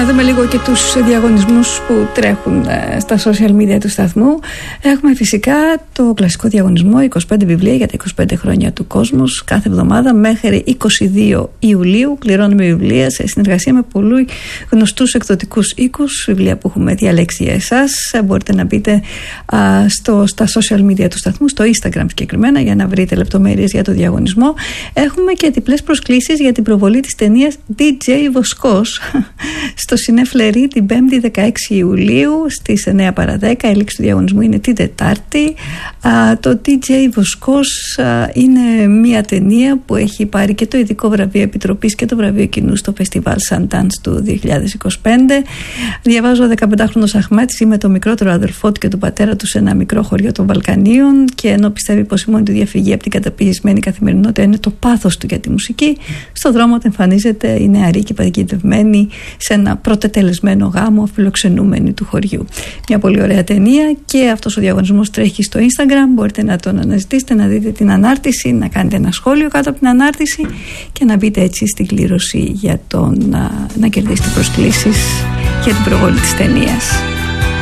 να δούμε λίγο και τους διαγωνισμούς που τρέχουν στα social media του σταθμού. Έχουμε φυσικά το κλασικό διαγωνισμό 25 βιβλία για τα 25 χρόνια του Κόσμος. Κάθε εβδομάδα μέχρι 22 Ιουλίου κληρώνουμε βιβλία σε συνεργασία με πολλούς γνωστούς εκδοτικούς οίκους. Βιβλία που έχουμε διαλέξει για εσάς. Μπορείτε να μπείτε στα social media του σταθμού, στο Instagram συγκεκριμένα, για να βρείτε λεπτομέρειες για το διαγωνισμό. Έχουμε και διπλές προσκλήσεις για την προβολή της ταινίας DJ Βοσκός στο Σινέφλερι την 5η 16 Ιουλίου στις 9 παρα 10. Η έλξη του διαγωνισμού είναι την Τετάρτη. Το DJ Βοσκός είναι μια ταινία που έχει πάρει και το ειδικό βραβείο Επιτροπής και το βραβείο κοινού στο φεστιβάλ Sundance του 2025. Διαβάζω 15χρονος Αχμέτ ζει με το μικρότερο αδερφό του και τον πατέρα του σε ένα μικρό χωριό των Βαλκανίων, και ενώ πιστεύει πως η μόνη του διαφυγή από την καταπιεσμένη καθημερινότητα είναι το πάθος του για τη μουσική, στον δρόμο του εμφανίζεται η νεαρή και παγιδευμένη σε ένα πρωτετελεσμένο γάμο φιλοξενούμενη του χωριού. Μια πολύ ωραία ταινία, και αυτός ο διαγωνισμός τρέχει στο Instagram. Μπορείτε να τον αναζητήσετε, να δείτε την ανάρτηση, να κάνετε ένα σχόλιο κάτω από την ανάρτηση και να μπείτε έτσι στην κλήρωση για να κερδίσετε προσκλήσεις για την προβολή της ταινίας.